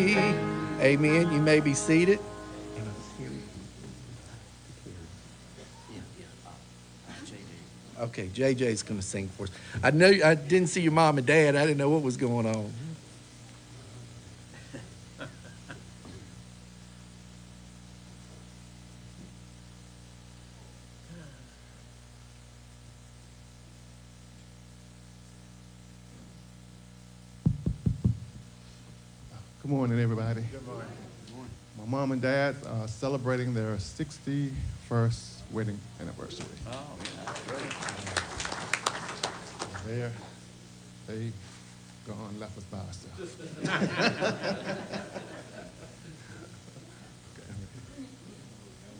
Amen. You may be seated. Okay, JJ's going to sing for us. I know I didn't see your mom and dad. I didn't know what was going on. Good morning, everybody. Good morning. My mom and dad are celebrating their 61st wedding anniversary. Oh, yeah. They gone left us by ourselves.